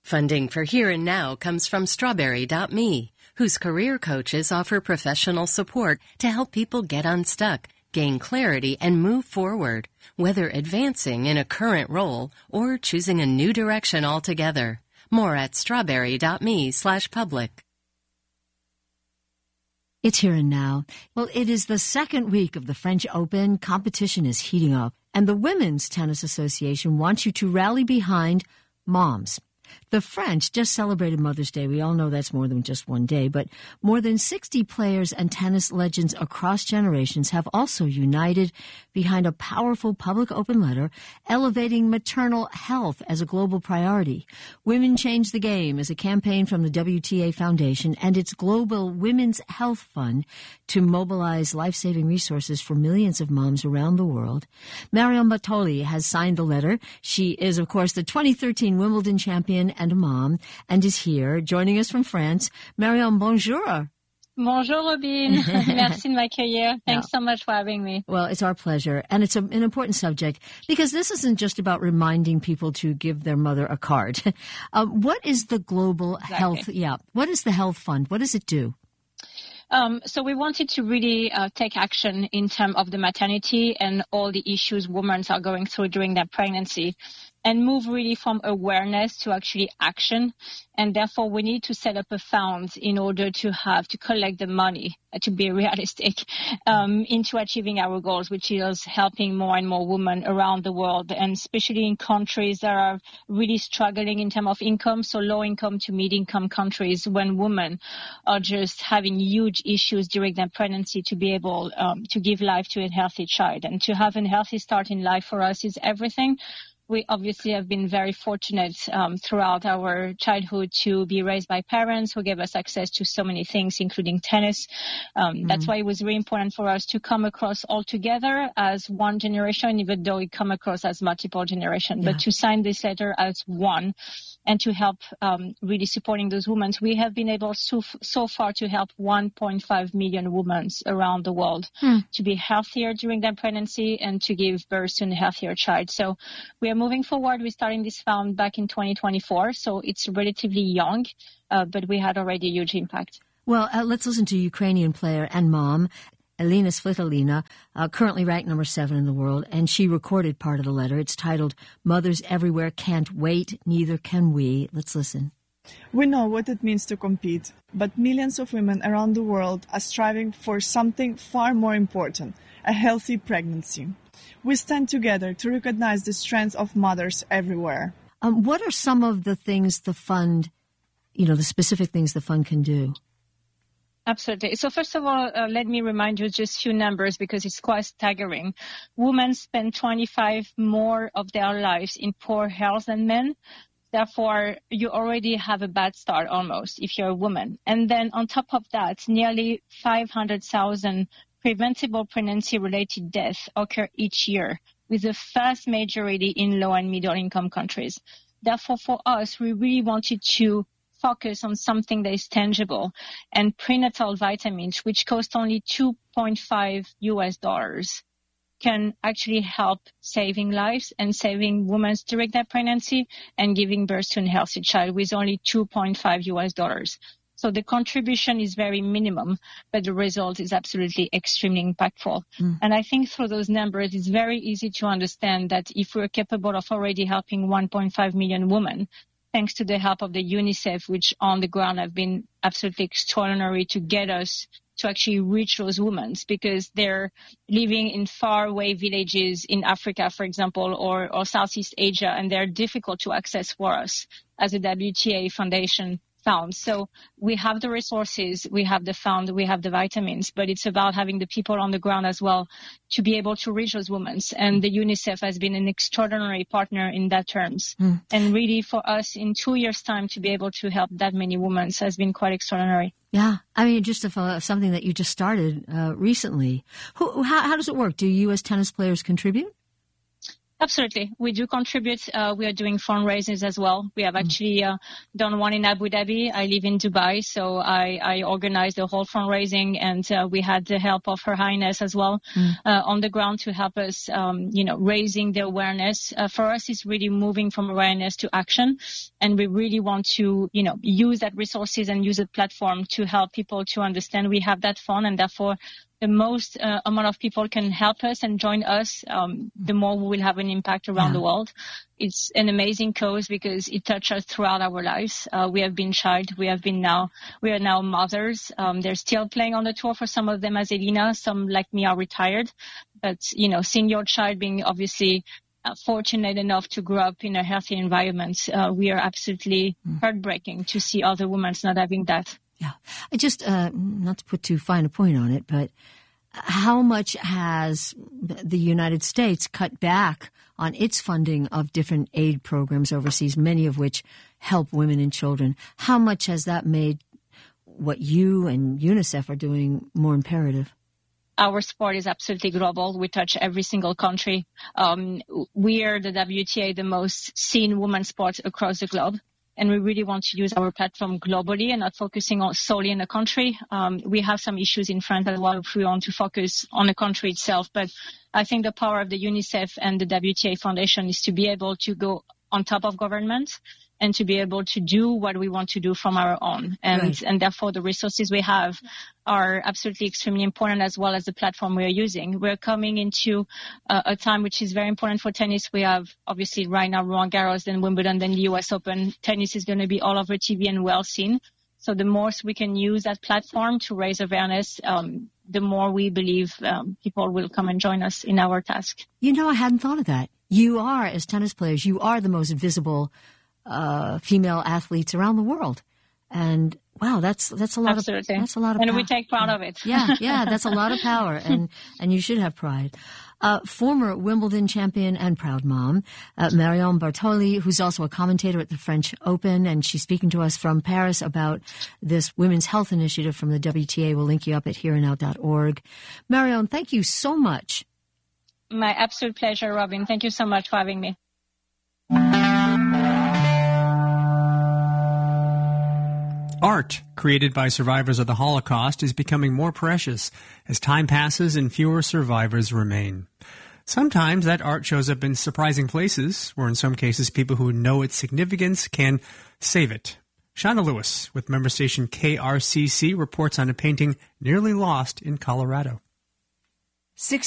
Funding for Here and Now comes from Strawberry.me, whose career coaches offer professional support to help people get unstuck, gain clarity, and move forward, whether advancing in a current role or choosing a new direction altogether. More at strawberry.me/public. It's Here and Now. Well, it is the second week of the French Open. Competition is heating up, and the Women's Tennis Association wants you to rally behind moms. The French just celebrated Mother's Day. We all know that's more than just one day, but more than 60 players and tennis legends across generations have also united behind a powerful public open letter elevating maternal health as a global priority. Women Change the Game is a campaign from the WTA Foundation and its Global Women's Health Fund to mobilize life-saving resources for millions of moms around the world. Marion Bartoli has signed the letter. She is, of course, the 2013 Wimbledon champion and a mom, and is here joining us from France. Marion, bonjour. Bonjour, Robin. Merci de m'accueillir. Thanks so much for having me. Well, it's our pleasure. And it's an important subject because this isn't just about reminding people to give their mother a card. What is the Global Health? Yeah. What is the Health Fund? What does it do? So we wanted to really take action in terms of the maternity and all the issues women are going through during their pregnancy, and move really from awareness to actually action. And therefore, we need to set up a fund in order to collect the money, to be realistic, into achieving our goals, which is helping more and more women around the world, and especially in countries that are really struggling in terms of income, so low income to mid-income countries, when women are just having huge issues during their pregnancy to be able to give life to a healthy child. And to have a healthy start in life for us is everything. We obviously have been very fortunate throughout our childhood to be raised by parents who gave us access to so many things, including tennis. That's why it was really important for us to come across all together as one generation, even though we come across as multiple generations. Yeah. But to sign this letter as one and to help really supporting those women, we have been able so far to help 1.5 million women around the world to be healthier during their pregnancy and to give birth to a healthier child. So we are moving forward. We're starting this fund back in 2024, so it's relatively young, but we had already a huge impact. Well, let's listen to Ukrainian player and mom, Elina Svitolina, currently ranked number 7 in the world, and she recorded part of the letter. It's titled, "Mothers Everywhere Can't Wait, Neither Can We." Let's listen. We know what it means to compete, but millions of women around the world are striving for something far more important, a healthy pregnancy. We stand together to recognize the strength of mothers everywhere. What are some of the things the fund, the specific things the fund can do? Absolutely. So first of all, let me remind you just a few numbers because it's quite staggering. Women spend 25 more of their lives in poor health than men. Therefore, you already have a bad start almost if you're a woman. And then on top of that, nearly 500,000 preventable pregnancy-related deaths occur each year, with the vast majority in low and middle-income countries. Therefore, for us, we really wanted to focus on something that is tangible, and prenatal vitamins, which cost only $2.5 can actually help saving lives and saving women during their pregnancy and giving birth to a healthy child with only $2.5. So the contribution is very minimum, but the result is absolutely extremely impactful. And I think through those numbers, it's very easy to understand that if we're capable of already helping 1.5 million women, thanks to the help of the UNICEF, which on the ground have been absolutely extraordinary to get us to actually reach those women, because they're living in faraway villages in Africa, for example, or Southeast Asia, and they're difficult to access for us as a WTA Foundation found. So we have the resources, we have the fund, we have the vitamins, but it's about having the people on the ground as well to be able to reach those women. And the UNICEF has been an extraordinary partner in that terms. And really for us in 2 years' time to be able to help that many women has been quite extraordinary. Yeah. I mean, just something that you just started recently. How does it work? Do you as tennis players contribute? Absolutely. We do contribute. We are doing fundraisers as well. We have actually done one in Abu Dhabi. I live in Dubai, so I organized the whole fundraising, and we had the help of Her Highness as well on the ground to help us, raising the awareness. For us, it's really moving from awareness to action, and we really want to, use that resources and use the platform to help people to understand we have that fund, and therefore the most amount of people can help us and join us, the more we will have an impact around the world. It's an amazing cause because it touches us throughout our lives. We have been child. We are now mothers. They're still playing on the tour for some of them as Elina. Some like me are retired. But, seeing your child being obviously fortunate enough to grow up in a healthy environment, we are absolutely heartbreaking to see other women not having that. Yeah. I just, not to put too fine a point on it, but how much has the United States cut back on its funding of different aid programs overseas, many of which help women and children? How much has that made what you and UNICEF are doing more imperative? Our sport is absolutely global. We touch every single country. We are the WTA, the most seen women's sport across the globe. And we really want to use our platform globally and not focusing on solely in the country. We have some issues in France as well if we want to focus on the country itself. But I think the power of the UNICEF and the WTA Foundation is to be able to go on top of government and to be able to do what we want to do from our own. And therefore the resources we have are absolutely extremely important, as well as the platform we are using. We're coming into a time which is very important for tennis. We have obviously right now Roland Garros, then Wimbledon, then the US Open. Tennis is going to be all over TV and well seen. So the more we can use that platform to raise awareness, the more we believe people will come and join us in our task. I hadn't thought of that. You are, as tennis players, you are the most visible female athletes around the world. And wow, that's a lot Absolutely. That's a lot of and power. We take pride of it. Yeah, that's a lot of power, and you should have pride. Former Wimbledon champion and proud mom, Marion Bartoli, who's also a commentator at the French Open, and she's speaking to us from Paris about this women's health initiative from the WTA. We'll link you up at hereandnow.org. Marion, thank you so much. My absolute pleasure, Robin. Thank you so much for having me. Art created by survivors of the Holocaust is becoming more precious as time passes and fewer survivors remain. Sometimes that art shows up in surprising places, or in some cases people who know its significance can save it. Shauna Lewis with member station KRCC reports on a painting nearly lost in Colorado.